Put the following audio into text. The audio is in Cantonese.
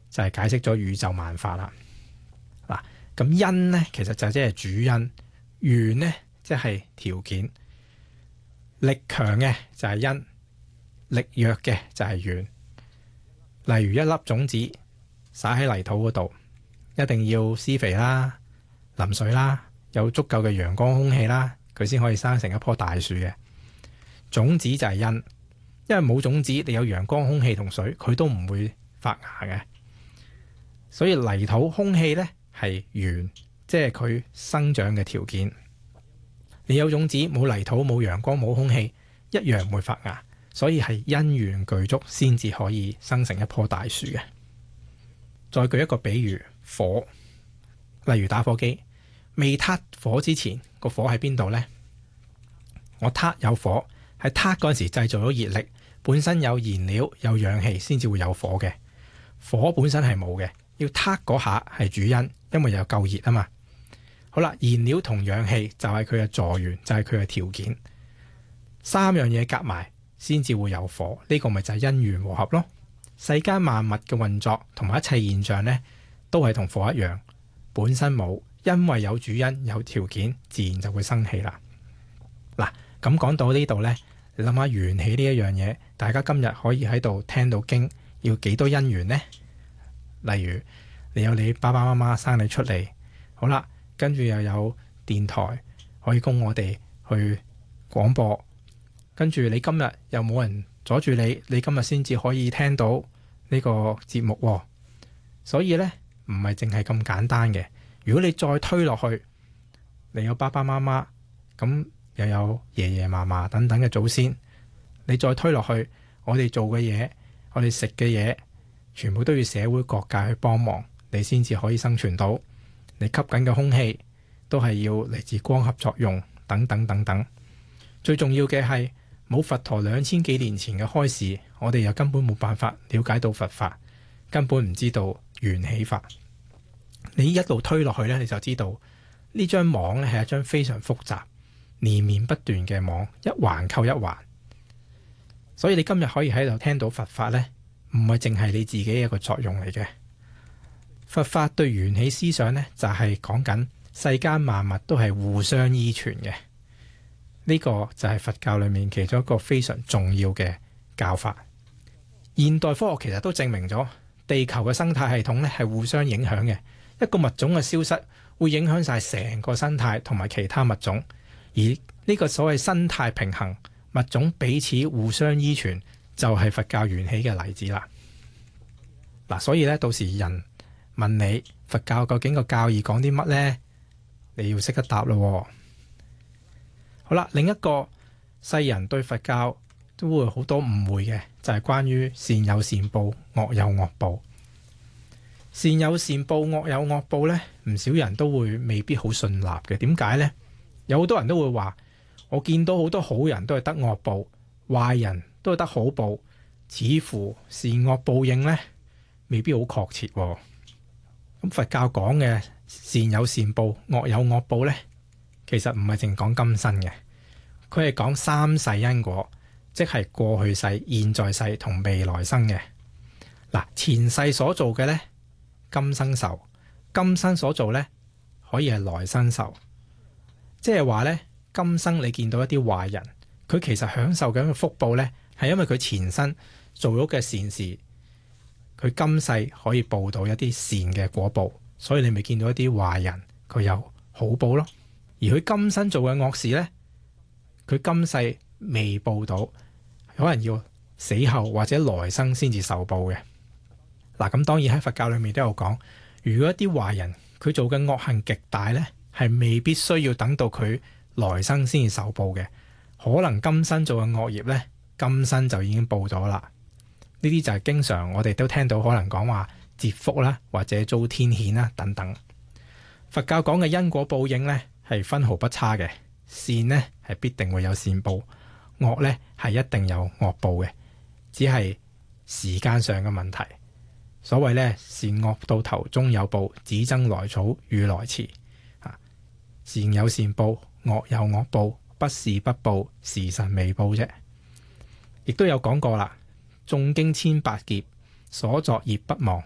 就係解釋咗宇宙萬法啦。嗱，咁因呢，其實就即係主因，緣呢，即係條件，力強嘅就係因，力弱嘅就係緣。例如一粒種子撒喺泥土嗰度，一定要施肥啦、淋水啦，有足夠嘅陽光空氣啦，佢先可以生成一棵大樹嘅。種子就係因，因為冇種子，你有陽光空氣同水，佢都唔會發芽嘅。所以泥土空氣呢係緣，即係佢生長嘅條件。你有種子，冇泥土、冇陽光、冇空氣，一樣唔會發芽。所以係因緣具足先至可以生成一棵大樹嘅。再舉一個比喻，火，例如打火機未撻火之前，個火喺邊度呢？我撻有火，喺撻嗰陣時製造咗熱力，本身有燃料有氧氣先至會有火嘅。火本身係冇嘅，要撻嗰下係主因，因為有夠熱啊嘛。好啦，燃料同氧氣就係佢嘅助緣，就係佢嘅條件，三樣嘢夾埋先至會有火，呢個咪就係因緣和合咯。世間萬物嘅運作同埋一切現象呢，都係同火一樣，本身冇，因為有主因有條件，自然就會生氣啦。嗱，咁講到呢度呢，你諗下緣起呢一樣嘢，大家今日可以喺度聽到經，要幾多因緣呢？例如你有你爸爸媽媽生你出嚟，好啦，跟住又有電台可以供我哋去廣播。跟住你今日又冇人阻住你，你今日先至可以聽到呢個節目喎。所以呢，唔係淨係咁簡單嘅。如果你再推落去，你有爸爸媽媽，咁又有爺爺嫲嫲等等嘅祖先，你再推落去，我哋做嘅嘢，我哋食嘅嘢，全部都要社會各界去幫忙，你先至可以生存到。你吸緊嘅空氣都係要嚟自光合作用，等等等等。最重要嘅係，冇佛陀2000幾年前嘅開示，我哋又根本冇辦法了解到佛法，根本唔知道緣起法。你一路推落去呢，你就知道呢張網呢係一張非常複雜、連綿不斷嘅網，一環扣一環。所以你今日可以喺度聽到佛法呢，唔係淨係你自己一個作用嚟嘅。佛法對緣起思想呢，就係講緊世間萬物都係互相依存嘅。呢個就係佛教裏面其中一個非常重要嘅教法。現代科學其實都證明咗，地球嘅生態系統呢係互相影響嘅。一個物種嘅消失會影響晒成個生態同埋其他物種，而呢個所謂生態平衡、物種彼此互相依存，就係佛教緣起嘅例子啦。嗱，所以呢，到時人問你佛教究竟個教義講啲乜呢？你要識得答咯。好啦，另一個世人對佛教都會好多誤會嘅，就係關於善有善報，惡有惡報。善有善報，惡有惡報呢，唔少人都會未必好信納嘅。點解呢？有好多人都會話，我見到好多好人都係得惡報，壞人都係得好報，似乎善惡報應呢未必好確切。咁佛教講嘅善有善報，惡有惡報呢，其實唔係淨講今生嘅，佢係講三世因果，即係過去世、現在世同未來生嘅。嗱，前世所做嘅呢，今生受；今生所做呢，可以係來生受。即係話呢，今生你見到一啲壞人，佢其實享受緊嘅福報呢，係因為佢前生做咗嘅善事，佢今世可以報到一啲善嘅果報，所以你咪見到一啲壞人佢有好報咯。而佢今生做嘅惡事呢，佢今世未報到，可能要死後或者來生先至受報嘅。嗱，咁當然喺佛教裏面都有講，如果一啲壞人佢做嘅惡行極大呢，係未必需要等到佢來生先至受報嘅，可能今生做嘅惡業呢，今生就已經報咗啦。呢啲就係經常我哋都聽到可能講話折福啦，或者遭天譴啦等等。佛教講嘅因果報應呢，係分毫不差嘅，善呢係必定會有善報，惡呢係一定有惡報嘅，只係時間上嘅問題。所謂呢，善惡到頭終有報，只爭來早與來遲。善有善報，惡有惡報，不是不報，時辰未報啫。亦都有講過啦，誦經千百劫，所作業不忘，